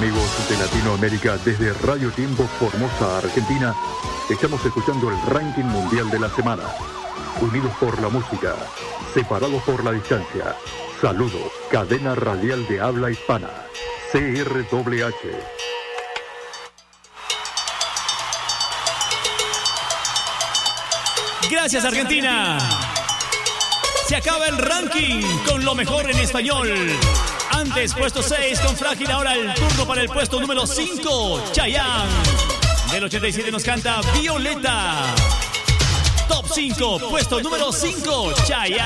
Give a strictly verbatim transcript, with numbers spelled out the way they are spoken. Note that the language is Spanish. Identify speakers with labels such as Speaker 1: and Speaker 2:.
Speaker 1: amigos de Latinoamérica, desde Radio Tiempo Formosa, Argentina, estamos escuchando el ranking mundial de la semana. Unidos por la música, separados por la distancia. Saludos, cadena radial de habla hispana, C R W H.
Speaker 2: Gracias, Argentina. Se acaba el ranking con lo mejor en español. Antes, puesto seis con Frágil, ahora el turno para el puesto número cinco, Chayanne. Del ochenta y siete nos canta Violeta. Top cinco, puesto número cinco, Chayanne.